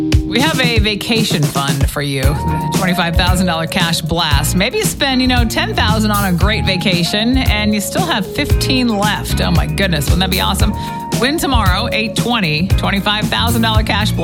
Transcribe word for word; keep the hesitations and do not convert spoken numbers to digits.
We have a vacation fund for you, twenty-five thousand dollars cash blast. Maybe you spend, you know, ten thousand dollars on a great vacation and you still have fifteen left. Oh my goodness, wouldn't that be awesome? Win tomorrow, eight twenty, twenty-five thousand dollars cash blast.